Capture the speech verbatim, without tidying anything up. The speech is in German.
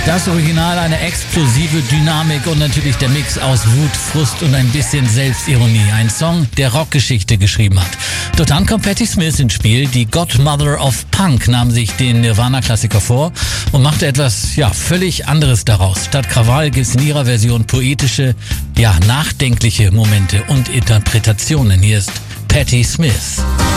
Das Original, eine explosive Dynamik und natürlich der Mix aus Wut, Frust und ein bisschen Selbstironie. Ein Song, der Rockgeschichte geschrieben hat. Doch dann kommt Patti Smith ins Spiel. Die Godmother of Punk nahm sich den Nirvana-Klassiker vor und machte etwas, ja, völlig anderes daraus. Statt Krawall gibt's in ihrer Version poetische, ja, nachdenkliche Momente und Interpretationen. Hier ist Patti Smith.